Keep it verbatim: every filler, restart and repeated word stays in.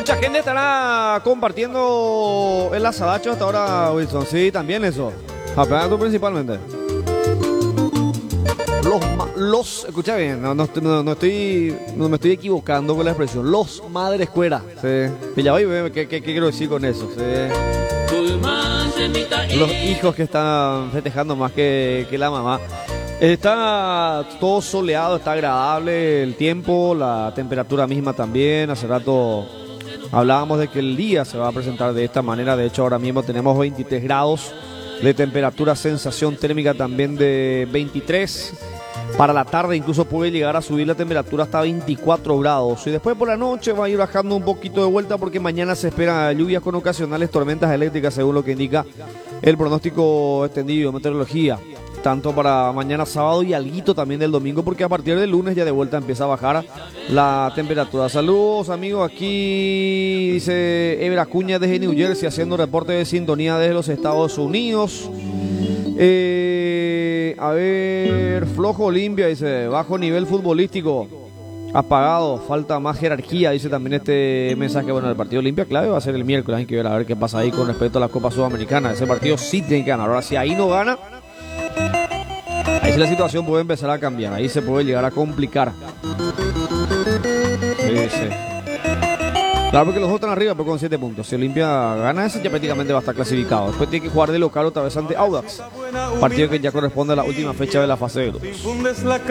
Mucha gente estará compartiendo el asadacho hasta ahora, Wilson. Sí, también eso. Apenas principalmente. Los, los, escucha bien, no, no, no, no estoy, no me estoy equivocando con la expresión. Los madre escuela. Sí. Pilla, oye, ¿qué, qué, ¿qué quiero decir con eso? Sí. Los hijos que están festejando más que, que la mamá. Está todo soleado, está agradable el tiempo, la temperatura misma también. Hace rato hablábamos de que el día se va a presentar de esta manera. De hecho, ahora mismo tenemos veintitrés grados de temperatura, sensación térmica también de veintitrés. Para la tarde incluso puede llegar a subir la temperatura hasta veinticuatro grados. Y después por la noche va a ir bajando un poquito de vuelta porque mañana se esperan lluvias con ocasionales tormentas eléctricas, según lo que indica el pronóstico extendido de meteorología. Tanto para mañana sábado y alguito también del domingo, porque a partir del lunes ya de vuelta empieza a bajar la temperatura. Saludos amigos, aquí dice Ever Acuña desde New Jersey haciendo reporte de sintonía desde los Estados Unidos. Eh, a ver, flojo Olimpia, dice, bajo nivel futbolístico, apagado, falta más jerarquía, dice también este mensaje. Bueno, el partido Olimpia clave va a ser el miércoles, hay que ver a ver qué pasa ahí con respecto a la Copa Sudamericana. Ese partido sí tiene que ganar. Ahora si ahí no gana, ahí sí la situación puede empezar a cambiar, ahí se puede llegar a complicar. Sí, sí. Claro, porque los dos están arriba, pero con siete puntos. Si Olimpia gana ese, ya prácticamente va a estar clasificado. Después tiene que jugar de local otra vez ante Audax, partido que ya corresponde a la última fecha de la fase de grupos.